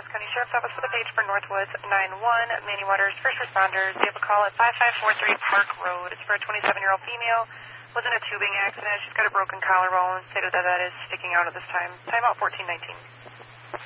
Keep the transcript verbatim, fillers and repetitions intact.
Dallas County Sheriff's Office with a page for Northwoods nine one. Manny Waters, first responders. They have a call at five five four three Park Road. It's for a twenty-seven-year-old female. Was in a tubing accident. She's got a broken collarbone. Stated that that is sticking out at this time. Timeout fourteen nineteen.